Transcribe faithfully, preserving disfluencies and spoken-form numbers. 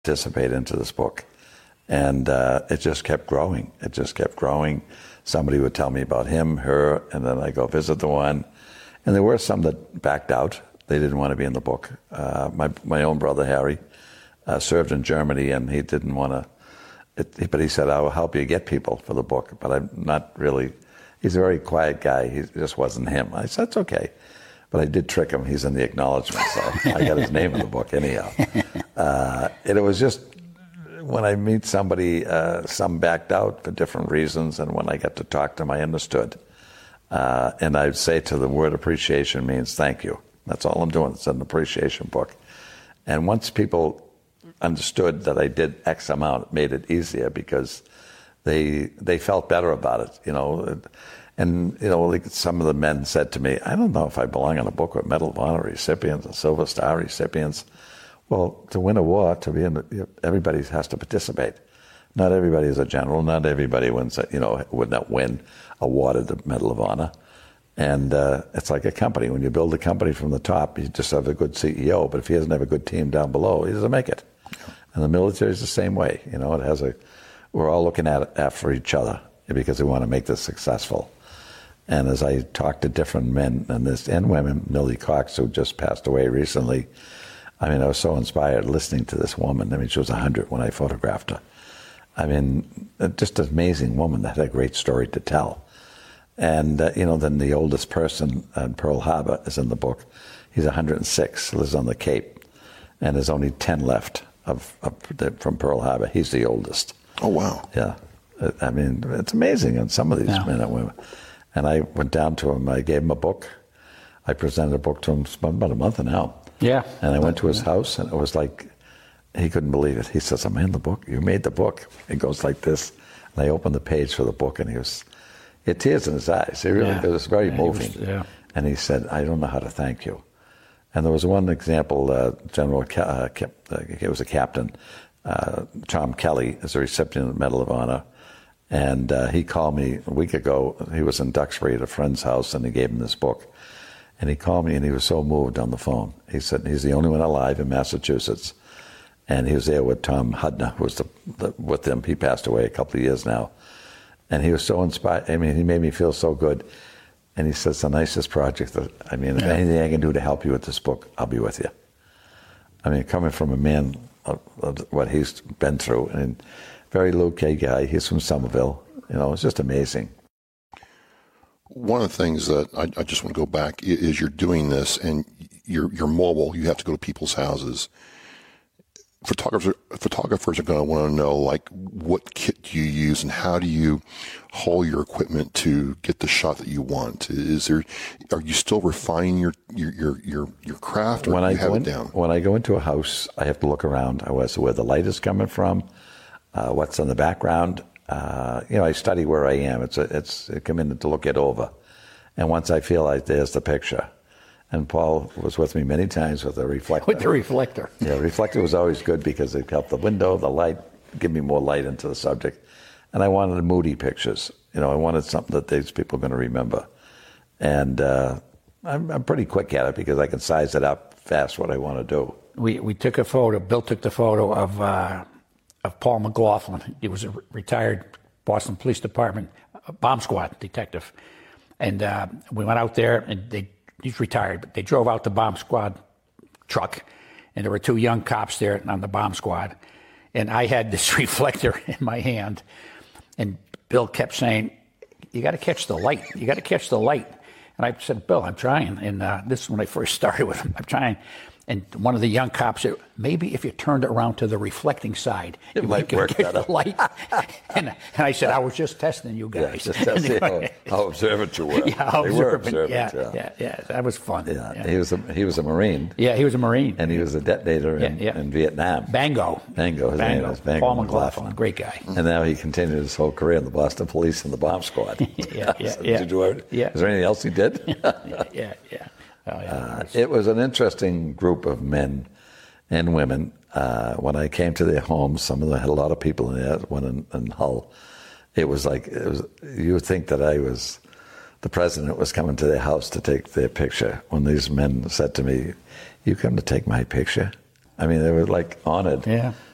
participate into this book. And uh, it just kept growing. It just kept growing. Somebody would tell me about him, her, and then I go visit the one. And there were some that backed out. They didn't want to be in the book. Uh, my my own brother, Harry, uh, served in Germany, and he didn't want to. It, but he said, I will help you get people for the book. But I'm not really, he's a very quiet guy. He just wasn't him. I said, it's okay. But I did trick him. He's in the acknowledgement, so I got his name in the book anyhow. Uh, and it was just, when I meet somebody, uh, some backed out for different reasons, and when I got to talk to them, I understood. Uh, and I'd say to the word appreciation means thank you. That's all I'm doing. It's an appreciation book. And once people understood that I did X amount, it made it easier because they they felt better about it, you know. And, you know, like some of the men said to me, I don't know if I belong in a book with Medal of Honor recipients and Silver Star recipients. Well, to win a war, to be in, everybody has to participate. Not everybody is a general. Not everybody wins, you know, would not win awarded the Medal of Honor. And uh, it's like a company. When you build a company from the top, you just have a good C E O. But if he doesn't have a good team down below, he doesn't make it. And the military is the same way. You know, it has a. We're all looking at it after each other because we want to make this successful. And as I talk to different men and this and women, Millie Cox, who just passed away recently, I mean, I was so inspired listening to this woman. I mean, she was one hundred when I photographed her. I mean, just an amazing woman that had a great story to tell. And, uh, you know, then the oldest person in Pearl Harbor is in the book. He's one hundred six, lives on the Cape, and there's only ten left of, of from Pearl Harbor. He's the oldest. Oh, wow. Yeah. I mean, it's amazing on some of these yeah. men and women. And I went down to him. I gave him a book. I presented a book to him about a month now. Yeah. And I went to his house, and it was like, he couldn't believe it. He says, I'm in the book. You made the book. It goes like this. And I opened the page for the book, and he was, he had tears in his eyes. It, really, yeah. it was very yeah, moving. Was, yeah. And he said, I don't know how to thank you. And there was one example, uh, General, Ke- uh, Ke- uh, he was a captain, uh, Tom Kelly is a recipient of the Medal of Honor. And uh, he called me a week ago. He was in Duxbury at a friend's house, and he gave him this book. And he called me, and he was so moved on the phone. He said he's the only one alive in Massachusetts. And he was there with Tom Hudner, who was the, the, with him. He passed away a couple of years now. And he was so inspired. I mean, he made me feel so good. And he says, the nicest project that, I mean, if yeah. anything I can do to help you with this book, I'll be with you. I mean, coming from a man of, of what he's been through, and very low-key guy. He's from Somerville. You know, it's just amazing. One of the things that I, I just want to go back is you're doing this and you're you're mobile. You have to go to people's houses. Photographers photographers are going to want to know, like, what kit do you use and how do you haul your equipment to get the shot that you want? Is there, are you still refining your your your your, your craft, or when do you I have go it in, down? When I go into a house, I have to look around. I was where the light is coming from, uh, what's in the background. Uh, you know, I study where I am. It's a, it's I come in to look it over, and once I feel like there's the picture. And Paul was with me many times with the reflector. With the reflector. Yeah, reflector was always good because it helped the window, the light, give me more light into the subject. And I wanted moody pictures. You know, I wanted something that these people are going to remember. And uh, I'm, I'm pretty quick at it because I can size it up fast what I want to do. We we took a photo, Bill took the photo of uh, of Paul McLaughlin. He was a retired Boston Police Department bomb squad detective. And uh, we went out there, and they he's retired, but they drove out the bomb squad truck, and there were two young cops there on the bomb squad. And I had this reflector in my hand, and Bill kept saying, you got to catch the light. You got to catch the light. And I said, Bill, I'm trying. And uh, this is when I first started with him. I'm trying. And one of the young cops said, maybe if you turned it around to the reflecting side, it you might might work get better. the light. and, and I said, I was just testing you guys. Yeah, just testing how, how observant you were. Yeah, how they observant. were observant. Yeah, yeah, yeah, yeah. That was fun. Yeah. Yeah. He was a, he was a Marine. Yeah, he was a Marine. And he was a detonator in, yeah, yeah. in Vietnam. Bango. Bango. His Bango. name was Bango Paul McLaughlin. McLaughlin. Great guy. And now he continued his whole career in the Boston Police and the bomb squad. yeah, yeah, so yeah. Did you ever, yeah. Is there anything else he did? yeah, yeah, yeah. Oh, yeah. Uh, it was an interesting group of men and women. Uh, when I came to their homes, some of them had a lot of people in there. One in, in Hull. It was like, it was, you would think that I was, the president was coming to their house to take their picture. When these men said to me, you come to take my picture? I mean, they were like honored. Yeah.